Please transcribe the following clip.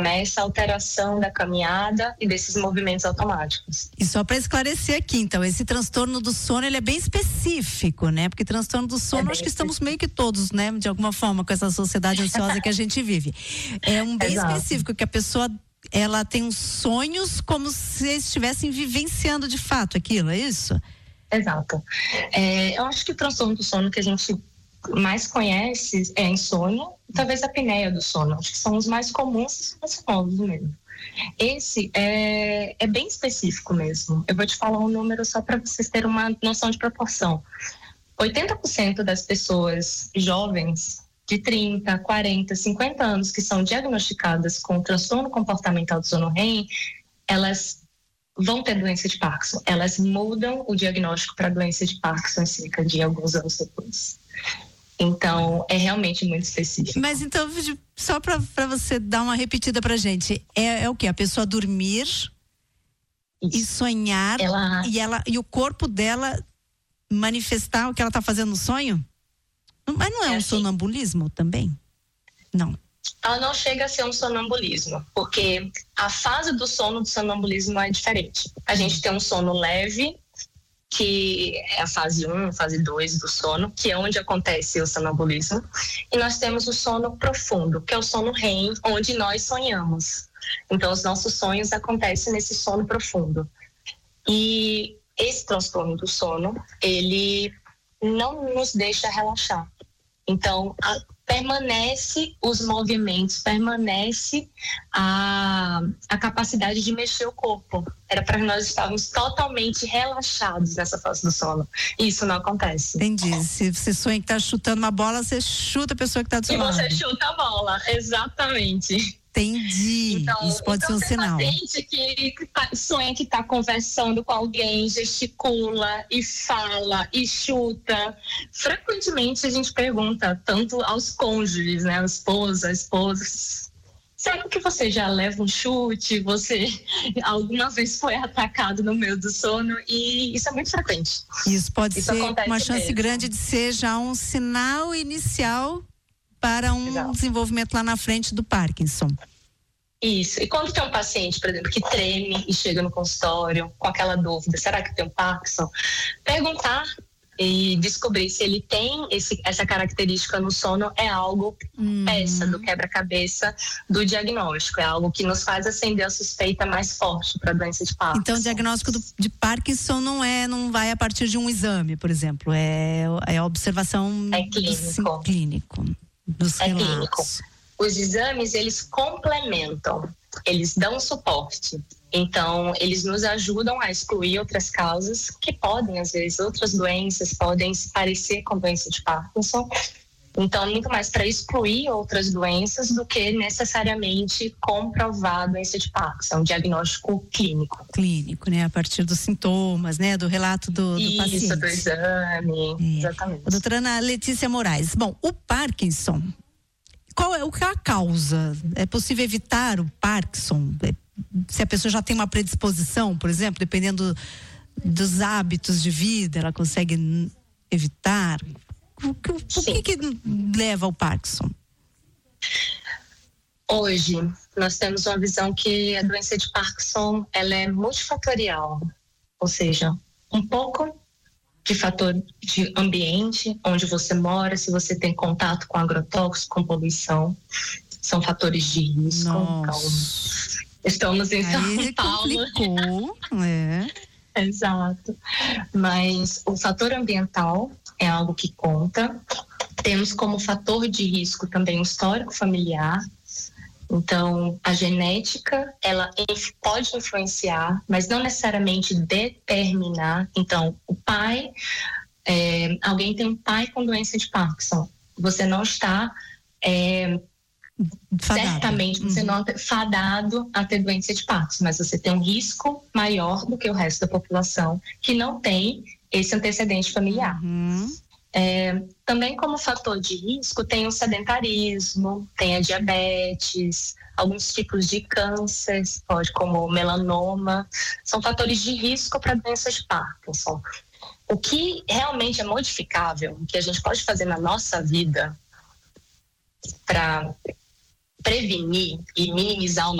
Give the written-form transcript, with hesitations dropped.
começa a alteração da caminhada e desses movimentos automáticos. E só para esclarecer aqui, então, esse transtorno do sono, ele é bem específico, né? Porque transtorno do sono, acho que estamos meio que todos, né? De alguma forma, com essa sociedade ansiosa que a gente vive. É um bem específico, que a pessoa, ela tem uns sonhos como se estivessem vivenciando de fato aquilo, é isso? Exato. Eu acho que o transtorno do sono que a gente mais conhece é a insônia, talvez a apneia do sono. Acho que são os mais comuns, mais famosos mesmo. Esse é bem específico mesmo. Eu vou te falar um número só para vocês terem uma noção de proporção. 80% das pessoas jovens de 30, 40, 50 anos que são diagnosticadas com transtorno comportamental do sono REM, elas vão ter doença de Parkinson. Elas mudam o diagnóstico para doença de Parkinson cerca de alguns anos depois. Então, é realmente muito específico. Mas então, só para você dar uma repetida pra gente, é o quê? A pessoa dormir e sonhar e o corpo dela manifestar o que ela tá fazendo no sonho? Mas não é um sonambulismo também? Não. Ela não chega a ser um sonambulismo, porque a fase do sono do sonambulismo é diferente. A gente tem um sono leve, que é a fase 1, fase 2 do sono, que é onde acontece o sonambulismo. E nós temos o sono profundo, que é o sono REM, onde nós sonhamos. Então, os nossos sonhos acontecem nesse sono profundo. E esse transtorno do sono, ele não nos deixa relaxar. Então, permanece os movimentos, permanece a capacidade de mexer o corpo. Era para nós estarmos totalmente relaxados nessa fase do sono. E isso não acontece. Entendi. Se você sonha que tá chutando uma bola, você chuta a pessoa que tá do seu lado. E você chuta a bola, exatamente. Entendi. Então, isso pode ser um sinal. Tem paciente que sonha que está conversando com alguém, gesticula e fala e chuta. Frequentemente a gente pergunta tanto aos cônjuges, né, a esposa, será que você já leva um chute? Você alguma vez foi atacado no meio do sono? E isso é muito frequente. Isso pode ser uma chance grande de ser já um sinal inicial para um desenvolvimento lá na frente do Parkinson. Isso. E quando tem um paciente, por exemplo, que treme e chega no consultório com aquela dúvida, será que tem um Parkinson? Perguntar e descobrir se ele tem essa característica no sono é algo peça do quebra-cabeça do diagnóstico. É algo que nos faz acender a suspeita mais forte para a doença de Parkinson. Então, o diagnóstico de Parkinson não vai a partir de um exame, por exemplo. É a observação clínico. Dos clínico. Os exames, eles complementam, eles dão suporte. Então, eles nos ajudam a excluir outras causas que podem, às vezes, outras doenças podem se parecer com doença de Parkinson. Então, muito mais para excluir outras doenças do que necessariamente comprovar a doença de Parkinson, um diagnóstico clínico. Clínico, né? A partir dos sintomas, né? Do relato do paciente. Isso, do exame, exatamente. A doutora Ana Letícia Moraes. Bom, o Parkinson, qual é a causa? É possível evitar o Parkinson? Se a pessoa já tem uma predisposição, por exemplo, dependendo dos hábitos de vida, ela consegue evitar? O que leva ao Parkinson? Hoje, nós temos uma visão que a doença de Parkinson, ela é multifatorial, ou seja, um pouco de fator de ambiente, onde você mora, se você tem contato com agrotóxicos, com poluição, são fatores de risco. Então, estamos em São Paulo. Complicou, Exato. Mas o fator ambiental é algo que conta. Temos como fator de risco também o histórico familiar. Então, a genética, ela pode influenciar, mas não necessariamente determinar. Então, o pai, alguém tem um pai com doença de Parkinson. Você não está certamente você não é fadado a ter doença de Parkinson, mas você tem um risco maior do que o resto da população que não tem esse antecedente familiar. Também como fator de risco tem o sedentarismo, tem a diabetes, alguns tipos de câncer, como melanoma, são fatores de risco para a doença de Parkinson. O que realmente é modificável, o que a gente pode fazer na nossa vida para prevenir e minimizar o